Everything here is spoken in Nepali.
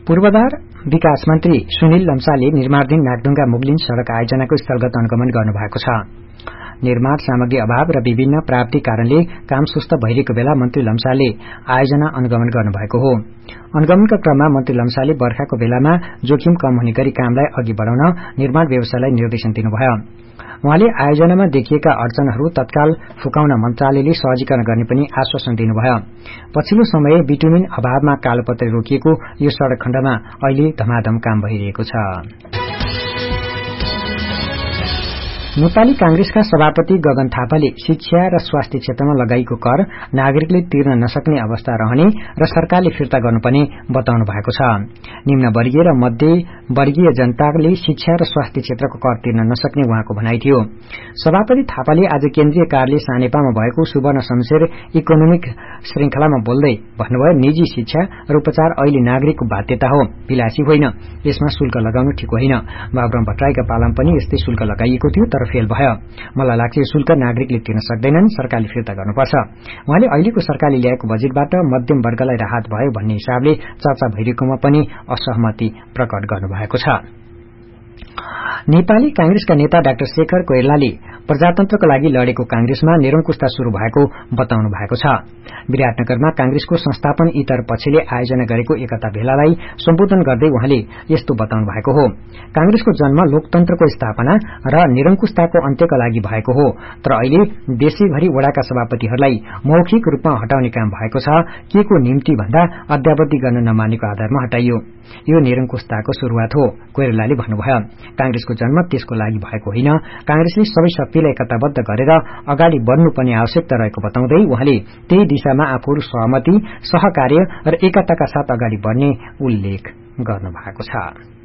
पूर्वाधार विकास मन्त्री सुनिल लम्सालले निर्माणाधीन नागढुंगा मुगलिन सड़क आयोजनाको स्थलगत अनुगमन गर्नुभएको छ। निर्माण सामग्री अभाव र विभिन्न प्राविधिक कारणले काम सुस्त भइरहेको बेला मन्त्री लम्सालले आयोजना अनुगमन गर्नुभएको हो। अनुगमनका क्रममा मन्त्री लम्सालले बर्खाको बेलामा जोखिम कम हुने गरी कामलाई अघि बढ़ाउन निर्माण व्यवसायलाई निर्देशन दिनुभयो। उहाँले आयोजनामा देखिएका अडचनहरू तत्काल फुकाउन मन्त्रालयले सहजीकरण गर्ने पनि आश्वासन दिनुभयो। पछिल्लो समय बिटुमिन अभावमा कालोपत्रे रोकिएको यो सड़क खण्डमा अहिले धमाधम काम भइरहेको छ। नेपाली कांग्रेसका सभापति गगन थापाले शिक्षा र स्वास्थ्य क्षेत्रमा लगाइएको कर नागरिकले तिर्न नसक्ने अवस्था रहने र सरकारले फिर्ता गर्नुपर्ने बताउनु भएको छ। निम्न वर्गीय र मध्य वर्गीय जनताले शिक्षा र स्वास्थ्य क्षेत्रको कर तिर्न नसक्ने उहाँको भनाइ थियो। सभापति थापाले आज केन्द्रीय कार्यालय सानेपामा भएको सुवर्ण शमशेर इकोनोमिक श्रृंखलामा बोल्दै भन्नुभयो, निजी शिक्षा र उपचार अहिले नागरिकको बाध्यता हो, विलासी होइन। यसमा शुल्क लगाउनु ठिक होइन। बाबुराम भट्टराईका पालामा पनि यस्तै शुल्क लगाइएको थियो तर फेल भयो। मलाई लाग्छ यो शुल्क नागरिकले तिर्न सक्दैनन्, सरकारले फिर्ता गर्नुपर्छ। उहाँले अहिलेको सरकारले ल्याएको बजेटबाट मध्यम वर्गलाई राहत भयो भन्ने हिसाबले चर्चा भइरहेकोमा पनि असहमति प्रकट गर्नुभएको छ। नेपाली कांग्रेसका नेता डाक्टर शेखर कोइरालाले प्रजातन्त्रको लागि लडेको कांग्रेसमा निरंकुशता शुरू भएको बताउनु भएको छ। विराटनगरमा कांग्रेसको संस्थापन इतर पक्षले आयोजना गरेको एकता भेलालाई सम्बोधन गर्दै उहाँले यस्तो बताउनु भएको हो। कांग्रेसको जन्म लोकतन्त्रको स्थापना र निरंकुशताको अन्त्यका लागि भएको हो, तर अहिले देशैभरि वडाका सभापतिहरूलाई मौखिक रूपमा हटाउने काम भएको छ। के को निम्ति भन्दा अद्यावधि गर्न नमानेको आधारमा हटाइयो। यो निरंकुशताको शुरूआत हो, कोइरालाले भन्नुभयो। कांग्रेसको जन्म त्यसको लागि भएको होइन। कांग्रेसले सबै शक्तिलाई एकताबद्ध गरेर अगाडि बढ्नुपर्ने आवश्यकता रहेको बताउँदै उहाँले त्यही दिशामा आफूहरू सहमति, सहकार्य र एकताका साथ अगाडि बढ्ने उल्लेख गर्नुभएको छ।